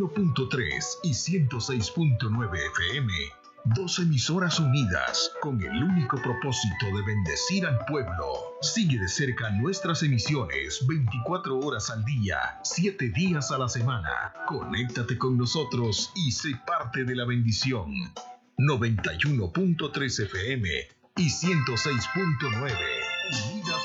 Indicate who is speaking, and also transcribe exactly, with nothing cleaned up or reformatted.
Speaker 1: uno punto tres y ciento seis punto nueve F M. Dos emisoras unidas con el único propósito de bendecir al pueblo. Sigue de cerca nuestras emisiones veinticuatro horas al día, siete días a la semana. Conéctate con nosotros y sé parte de la bendición. noventa y uno punto tres F M y ciento seis punto nueve. Unidas